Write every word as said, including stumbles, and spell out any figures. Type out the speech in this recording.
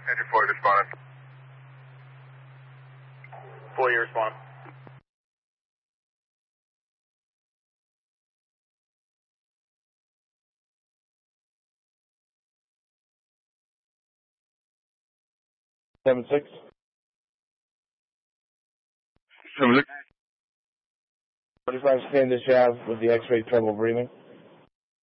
Engine fully responded. Fully respond. Seven six. Seven six. Forty-five Standish Ave with the X-ray trouble breathing.